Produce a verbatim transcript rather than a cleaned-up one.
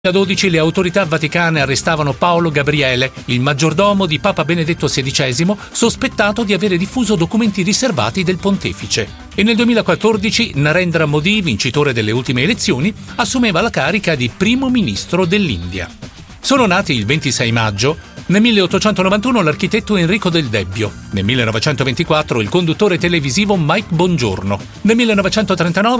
duemiladodici le autorità vaticane arrestavano Paolo Gabriele, il maggiordomo di Papa Benedetto sedicesimo, sospettato di avere diffuso documenti riservati del pontefice. E nel duemilaquattordici Narendra Modi, vincitore delle ultime elezioni, assumeva la carica di primo ministro dell'India. Sono nati il ventisei maggio, nel milleottocentonovantuno l'architetto Enrico Del Debbio, nel millenovecentoventiquattro il conduttore televisivo Mike Bongiorno, nel millenovecentotrentanove